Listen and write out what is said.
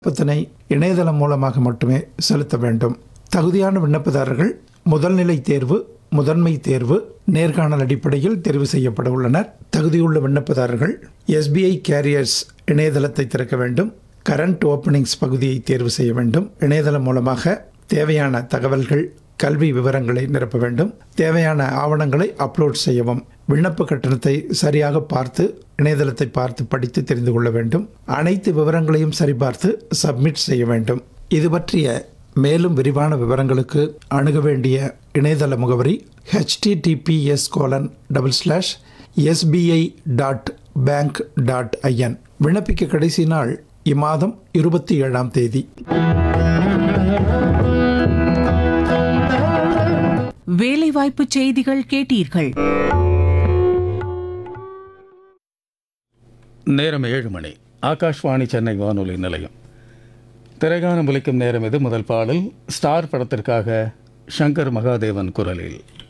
விண்ணப்பத்தினை இணையதளம் மூலமாக மட்டுமே செலுத்த வேண்டும். தகுதியான விண்ணப்பதாரர்கள் முதல்நிலை தேர்வு, முதன்மை தேர்வு, நேர்காணல் அடிப்படையில் தேர்வு செய்யப்பட உள்ளனர். தகுதியுள்ள விண்ணப்பதாரர்கள் SBI கேரியர்ஸ் இணையதளத்தை திறக்க வேண்டும். கரண்ட் ஓப்பனிங்ஸ் பகுதியை தேர்வு செய்ய வேண்டும். இணையதளம் மூலமாக தேவையான தகவல்கள், கல்வி விவரங்களை நிரப்ப வேண்டும். தேவையான ஆவணங்களை அப்லோட் செய்யவும். விண்ணப்ப கட்டணத்தை சரியாக பார்த்து, இணையதளத்தை பார்த்து படித்து தெரிந்து கொள்ள வேண்டும். அனைத்து விவரங்களையும் சரிபார்த்து சப்மிட் செய்ய வேண்டும். இது பற்றிய மேலும் விரிவான விவரங்களுக்கு அணுக வேண்டிய இணையதள முகவரி https://sbi.bank.in. விண்ணப்பிக்க கடைசி நாள் இம்மாதம் 27ஆம் தேதி. வேலைவாய்ப்பு செய்திகள் கேட்டீர்கள். நேரம் 7 மணி. ஆகாஷ்வாணி சென்னை வானொலி நிலையம். திரைகானம் ஒலிக்கும் நேரம் இது. முதல் பாடல் ஸ்டார் படத்திற்காக சங்கர் மகாதேவன் குரலில்.